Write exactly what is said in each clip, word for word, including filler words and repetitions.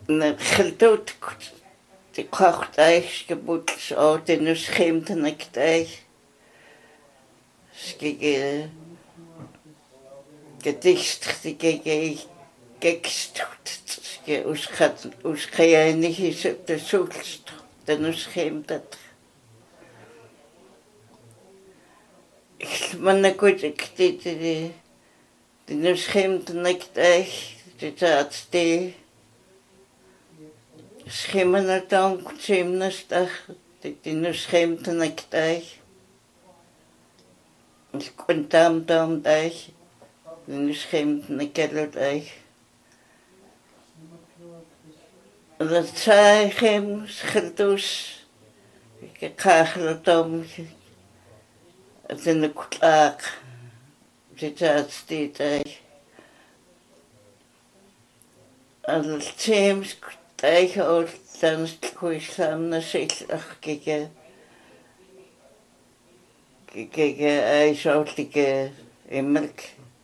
Nagildut die kocht eich gebuts o den us schemt nicht eich skige gedicht die gege gekst ske us hat us kei nicht is der sulst den us schemt ich man gut die die den us schemt nicht eich die tat die Schimmen er dan kutsimnestag, dit in de schimte nekteich. Ik kon tam tam teich, in de schimte nekelleteich. Dat zei hem schildus, ik kachel tam, het in de kutlaak, dit had dit teich. En het zeems Teich oor dan kuisam na silach gege gege ei schautige emmerk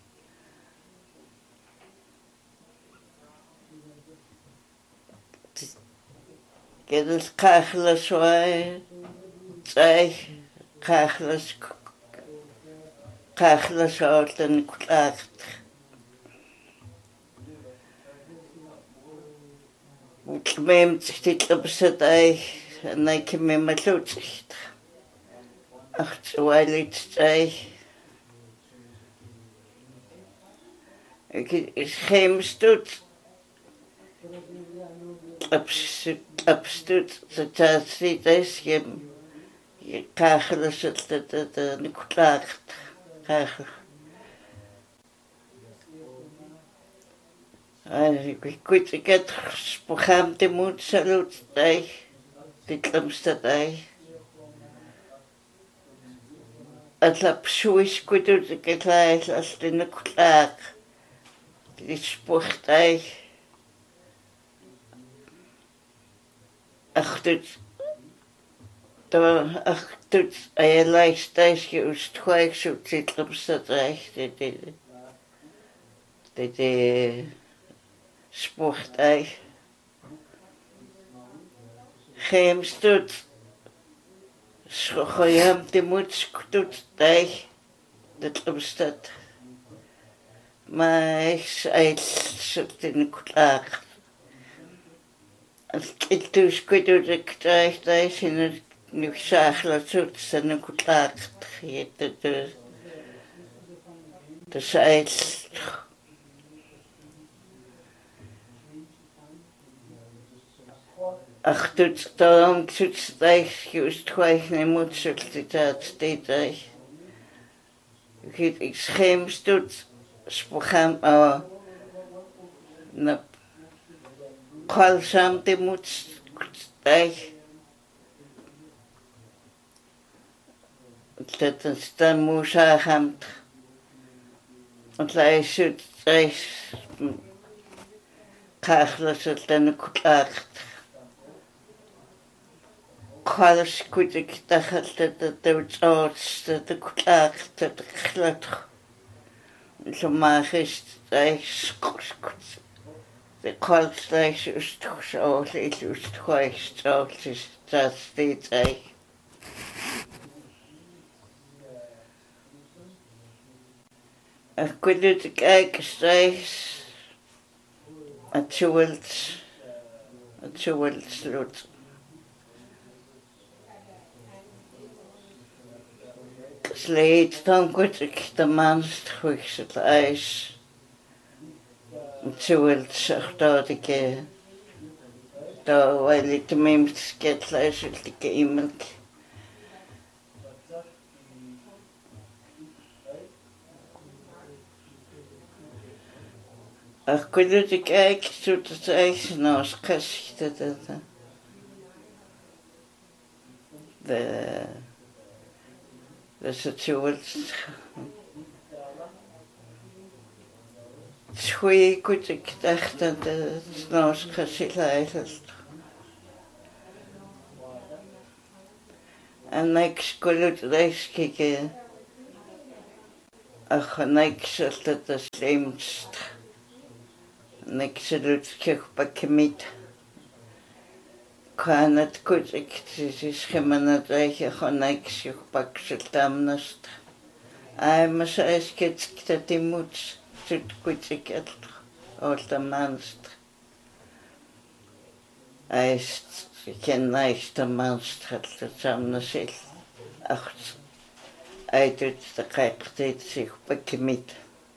gedels kachla soai teich kachla kachla soorten klacht Ik meen zich dit op zet ei en ik me met loodzicht. Ach, zo hij liet ei. Ik is geen stoet. Absoluut, dat het niet is. Je je kachelen zit dat dat niet klaagt. Kachelen. Ik weet ik het programma te moet salut ei dit lamstad ei het lap suis goed ik het lees als de nuklaak dit sport ei ach dit daar ach dit ei lijst thuis je ust gelijk zo dit lamstad ei dit dit dit sport ei geen stoot schoojam de moet stoot ei dat omstaat maar ik zei zit in klaar als ik dus goed dat ik thuis thuis in het nu zag dat soort zijn klaar de de de zei Ach, doet dan zoet steeds juist gelijk niet moet zoet dat steeds ei. Ik ik schaam stoot sprogam maar na kwalsam de moet steeds. Dat is dan moest gaan. Want hij zoet steeds kachels het dan klaagt. Alles goed ik dacht dat het het oudst dat ik klaagt dat ik glad zo magisch is de kwalstijs is toch zo is is geweest zo is dat steeds ei ik kon het kijken steeds het zo wilt het zo wilt sloot Sleet dan goed ik de manst goed het ijs. Het zo wil zich dat ik daar wil ik de meest sketleis wil ik iemand. Ach kon het kijken zo het ijs nou schasje dat dat. De Dus het zo wordt het goeie goed ik dacht dat het nou schasje is. En ik kon het reis kijken. Ach, en ik zat het als leemst. En ik zat het kijk pakken met. Kanat kutsik siskhimana taihi khonaiksyuk paksiltamnast. Ai masaisketskta timuts sut kutsik atl oltamanst. Aist kennaista manst hatla samnasil acht. Aitut ta kaiktit sich pakimit.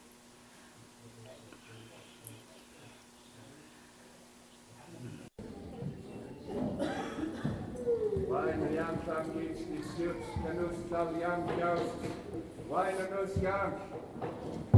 Vain Jan tam lični sjuts, kanus tal Jan jaust. Vain nus Jan.